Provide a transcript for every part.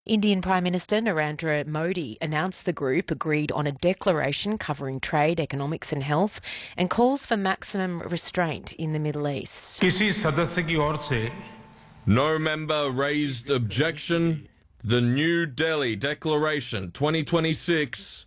Indian Prime Minister Narendra Modi announced the group agreed on a declaration covering trade, economics and health and calls for maximum restraint in the Middle East. किसी सदस्य की ओर से No member raised objection. The New Delhi Declaration 2026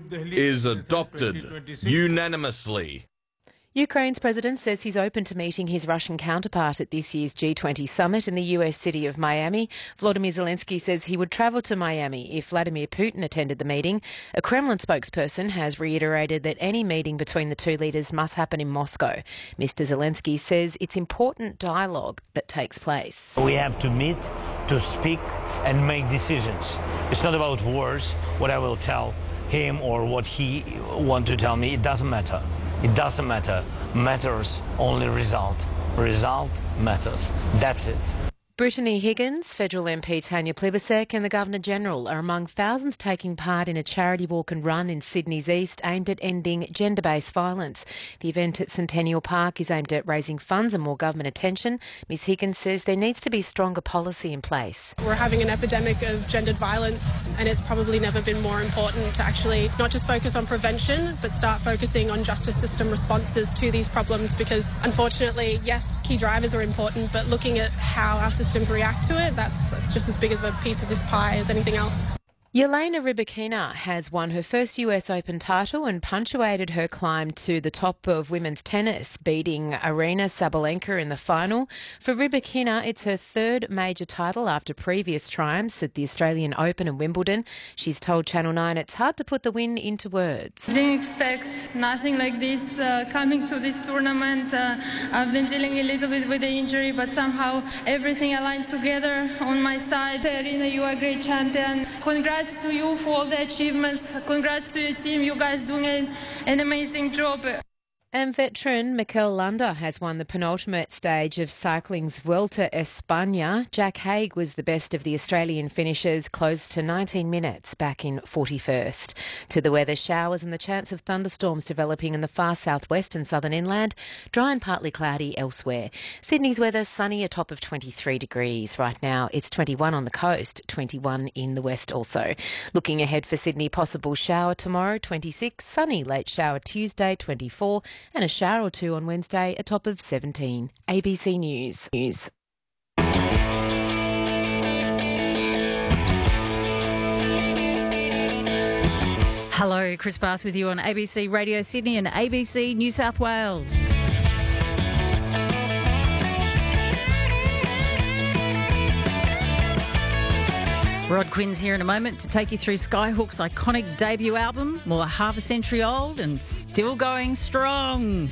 is adopted unanimously. Ukraine's president says he's open to meeting his Russian counterpart at this year's G20 summit in the US city of Miami. Volodymyr Zelensky says he would travel to Miami if Vladimir Putin attended the meeting. A Kremlin spokesperson has reiterated that any meeting between the two leaders must happen in Moscow. Mr. Zelensky says it's important dialogue that takes place. We have to meet, to speak and make decisions. It's not about words, what I will tell him or what he wants to tell me. It doesn't matter. It doesn't matter. Matters only result. Result matters. That's it. Brittany Higgins, federal MP Tanya Plibersek and the Governor-General are among thousands taking part in a charity walk and run in Sydney's east aimed at ending gender-based violence. The event at Centennial Park is aimed at raising funds and more government attention. Ms Higgins says there needs to be stronger policy in place. We're having an epidemic of gendered violence and it's probably never been more important to actually not just focus on prevention but start focusing on justice system responses to these problems because unfortunately, yes, key drivers are important but looking at how our systems react to it, that's just as big as a piece of this pie as anything else. Jelena Rybakina has won her first US Open title and punctuated her climb to the top of women's tennis, beating Aryna Sabalenka in the final. For Rybakina, it's her third major title after previous triumphs at the Australian Open and Wimbledon. She's told Channel 9 it's hard to put the win into words. I didn't expect nothing like this coming to this tournament. I've been dealing a little bit with the injury, but somehow everything aligned together on my side. Aryna, you are a great champion. Congrats to you for all the achievements. Congrats to your team. You guys doing an amazing job. And veteran Mikel Landa has won the penultimate stage of cycling's Vuelta a España. Jack Haig was the best of the Australian finishers, close to 19 minutes back in 41st. To the weather, showers and the chance of thunderstorms developing in the far southwest and southern inland. Dry and partly cloudy elsewhere. Sydney's weather, sunny, a top of 23 degrees. Right now it's 21 on the coast, 21 in the west also. Looking ahead for Sydney, possible shower tomorrow, 26. Sunny, late shower Tuesday, 24. And a shower or two on Wednesday, a top of 17. ABC News. Hello, Chris Bath with you on ABC Radio Sydney and ABC New South Wales. Rod Quinn's here in a moment to take you through Skyhook's iconic debut album, more half a century old and still going strong.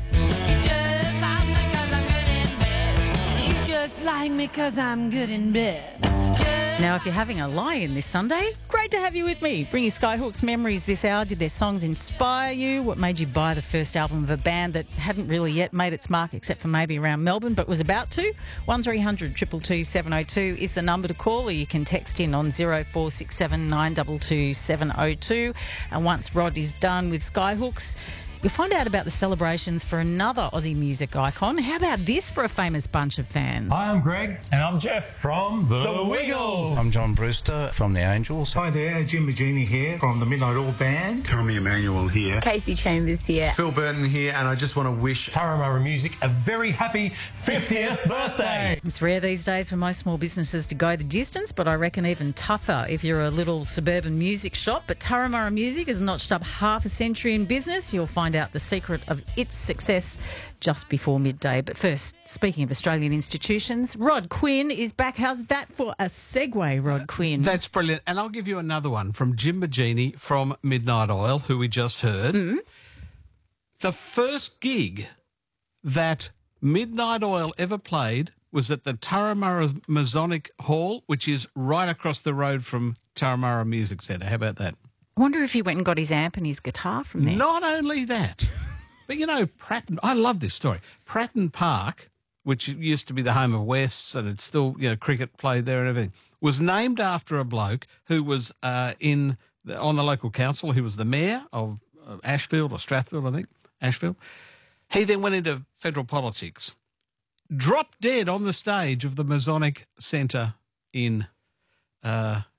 Just like me 'cause I'm good in bed. Now, if you're having a lie-in this Sunday, great to have you with me. Bring your Skyhooks memories this hour. Did their songs inspire you? What made you buy the first album of a band that hadn't really yet made its mark, except for maybe around Melbourne, but was about to? 1300 222 702 is the number to call, or you can text in on 0467 922 702. And once Rod is done with Skyhooks, you'll find out about the celebrations for another Aussie music icon. How about this for a famous bunch of fans? Hi, I'm Greg. And I'm Jeff from The Wiggles. I'm John Brewster from The Angels. Hi there, Jim Magini here from the Midnight Oil Band. Tommy Emmanuel here. Casey Chambers here. Phil Burton here, and I just want to wish Taramara Music a very happy 50th birthday. It's rare these days for most small businesses to go the distance, but I reckon even tougher if you're a little suburban music shop. But Taramara Music has notched up half a century in business. You'll find out the secret of its success just before midday. But first, speaking of Australian institutions, Rod Quinn is back. How's that for a segue, Rod Quinn? That's brilliant. And I'll give you another one from Jim Magini from Midnight Oil, who we just heard. Mm-hmm. The first gig that Midnight Oil ever played was at the Turramurra Masonic Hall, which is right across the road from Turramurra Music Centre. How about that? I wonder if he went and got his amp and his guitar from there. Not only that, but, you know, I love this story. Pratton Park, which used to be the home of Wests and it's still, you know, cricket played there and everything, was named after a bloke who was on the local council. He was the mayor of Ashfield or Strathfield, I think, Ashfield. He then went into federal politics, dropped dead on the stage of the Masonic Centre in